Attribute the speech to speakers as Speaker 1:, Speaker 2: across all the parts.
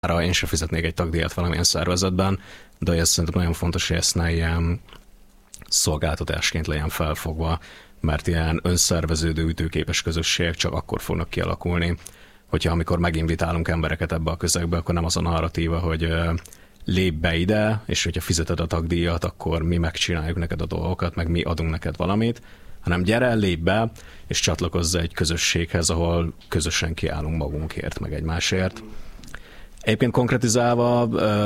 Speaker 1: én se fizetnék egy tagdíjat valamilyen szervezetben, de ez szerintem nagyon fontos, hogy ezt ne ilyen szolgáltatásként legyen felfogva, mert ilyen önszerveződő, ütőképes közösségek csak akkor fognak kialakulni, hogyha amikor meginvitálunk embereket ebbe a közegbe, akkor nem az a narratíva, hogy lépj be ide, és hogyha fizeted a tagdíjat, akkor mi megcsináljuk neked a dolgokat, meg mi adunk neked valamit, hanem gyere, lépj be, és csatlakozz egy közösséghez, ahol közösen kiállunk magunkért, meg egymásért. Egyébként konkretizálva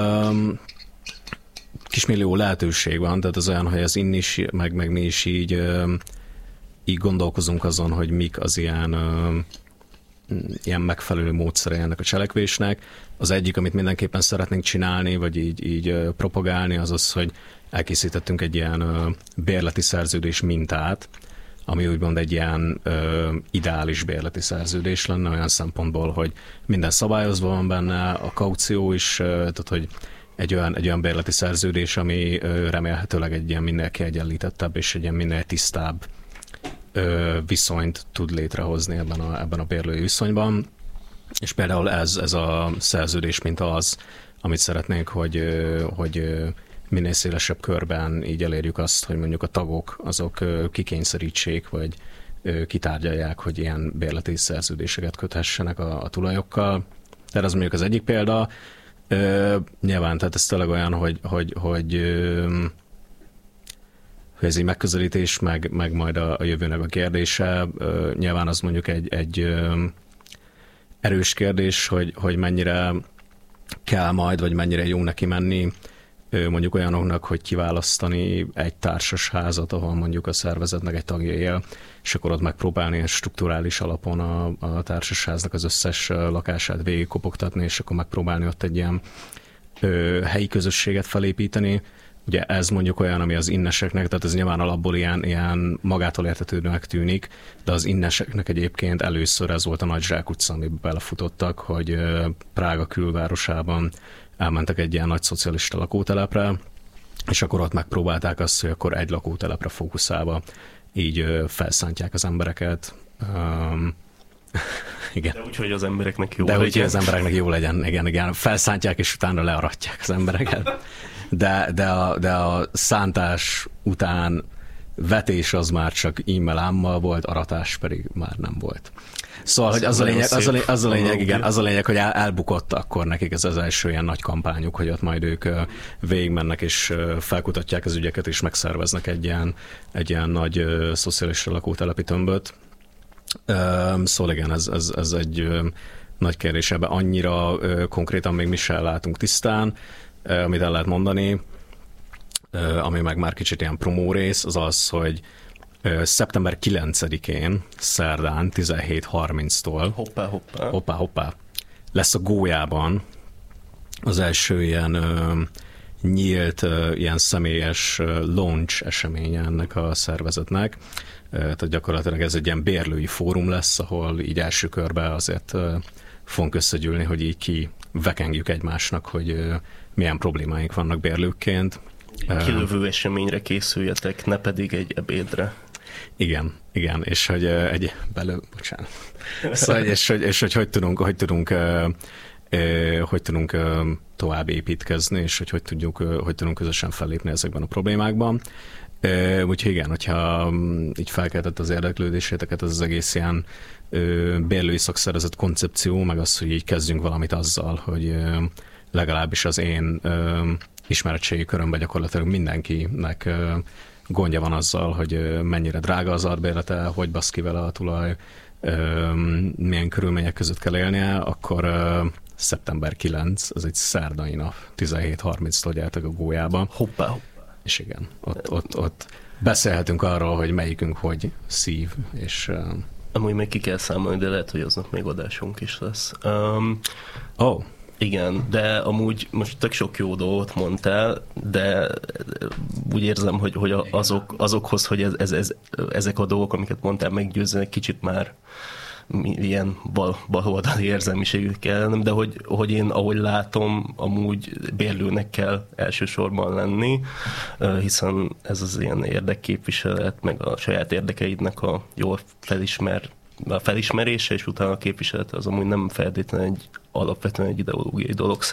Speaker 1: kismillió lehetőség van, tehát az olyan, hogy az inni is, meg mi is így gondolkozunk azon, hogy mik az ilyen megfelelő módszere ennek a cselekvésnek. Az egyik, amit mindenképpen szeretnénk csinálni, vagy így propagálni, az az, hogy elkészítettünk egy ilyen bérleti szerződés mintát, ami úgymond egy ilyen ideális bérleti szerződés lenne, olyan szempontból, hogy minden szabályozva van benne, a kaució is, tehát hogy egy olyan bérleti szerződés, ami remélhetőleg egy ilyen minél kiegyenlítettebb és egy ilyen minél tisztább viszonyt tud létrehozni ebben a bérlői viszonyban. És például ez a szerződés mint az, amit szeretnénk, hogy minél szélesebb körben így elérjük azt, hogy mondjuk a tagok azok kikényszerítsék, vagy kitárgyalják, hogy ilyen bérleti szerződéseket köthessenek a tulajokkal. Tehát ez mondjuk az egyik példa. Nyilván, tehát ez tényleg olyan, hogy ez egy megközelítés, meg majd a jövőnek a kérdése. Nyilván az mondjuk egy erős kérdés, hogy mennyire kell majd, vagy mennyire jó neki menni mondjuk olyanoknak, hogy kiválasztani egy társasházat, ahol mondjuk a szervezetnek egy tagja él, és akkor ott megpróbálni strukturális alapon a társasháznak az összes lakását végigkopogtatni, és akkor megpróbálni ott egy ilyen helyi közösséget felépíteni. Ugye ez mondjuk olyan, ami az inneseknek, tehát ez nyilván alapból ilyen magától értetődőnek tűnik, de az inneseknek egyébként először ez volt a Nagy Zsák utca, amiben belefutottak, hogy Prága külvárosában elmentek egy ilyen nagy szocialista lakótelepre, és akkor ott megpróbálták azt, hogy akkor egy lakótelepre fókuszálva így felszántják az embereket. Igen.
Speaker 2: De úgy, hogy az embereknek jó
Speaker 1: legyen.
Speaker 2: De úgy, hogy
Speaker 1: az embereknek jó legyen, igen. Felszántják, és utána learatják az embereket. De a szántás után vetés az már csak e-mail volt, aratás pedig már nem volt. Szóval, hogy az a lényeg, hogy elbukott akkor nekik ez az első ilyen nagy kampányuk, hogy ott majd ők végigmennek és felkutatják az ügyeket, és megszerveznek egy ilyen nagy szocialista lakótelepi tömböt. Szóval igen, ez egy nagy kérdés, ebben annyira konkrétan még mi sem látunk tisztán, amit el lehet mondani, ami meg már kicsit ilyen promó rész, az az, hogy szeptember 9-én, szerdán, 17:30-tól hoppá, lesz a Gólyában az első ilyen nyílt, ilyen személyes launch eseménye ennek a szervezetnek. Tehát gyakorlatilag ez egy ilyen bérlői fórum lesz, ahol így első körben azért fogunk összegyűlni, hogy így kivekengjük egymásnak, hogy milyen problémáink vannak bérlőkként.
Speaker 2: Kilövő eseményre készüljetek, ne pedig egy ebédre.
Speaker 1: Igen, és hogy Szóval, és hogy tudunk tovább építkezni, és hogy tudunk közösen fellépni ezekben a problémákban. Úgyhogy igen, hogyha így felkeltett az érdeklődéséteket az egész ilyen bérlői szakszervezet koncepció, meg az, hogy így kezdjünk valamit azzal, hogy legalábbis az én ismeretségi körömben gyakorlatilag mindenkinek gondja van azzal, hogy mennyire drága az albérlete, hogy basz ki vele a tulaj, milyen körülmények között kell élnie, akkor szeptember 9, az egy szerdai nap, 17:30-tól gyertek a Gólyába.
Speaker 2: Hoppá.
Speaker 1: És igen, ott beszélhetünk arról, hogy melyikünk hogy szív, és...
Speaker 2: Amúgy meg ki kell számolni, de lehet, hogy aznap még adásunk is lesz. Igen, de amúgy most tök sok jó dolgot mondtál, de úgy érzem, hogy azokhoz, hogy ezek a dolgok, amiket mondtál, meggyőzzenek, kicsit már ilyen baloldali érzelmiségük kellene, de hogy én, ahogy látom, amúgy bérlőnek kell elsősorban lenni, hiszen ez az ilyen érdekképviselet, meg a saját érdekeidnek a jól felismert a felismerése és utána a képviselete az amúgy nem feltétlenül alapvetően egy ideológiai dolog